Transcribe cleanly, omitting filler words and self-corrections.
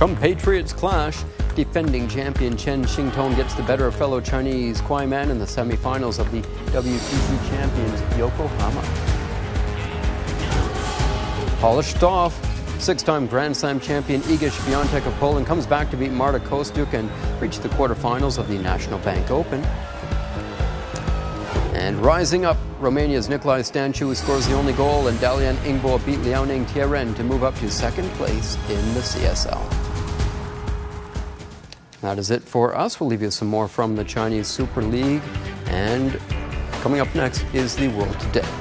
Compatriots clash. Defending champion Chen Xingtong gets the better of fellow Chinese Kuai Man in the semifinals of the WTC champions Yokohama. Polished off, six-time Grand Slam champion Iga Świątek of Poland comes back to beat Marta Kostyuk and reach the quarterfinals of the National Bank Open. And rising up, Romania's Nicolae Stanciu, who scores the only goal, and Dalian Ingbo beat Liaoning Tieren to move up to second place in the CSL. That is it for us. We'll leave you some more from the Chinese Super League. And coming up next is the World Today.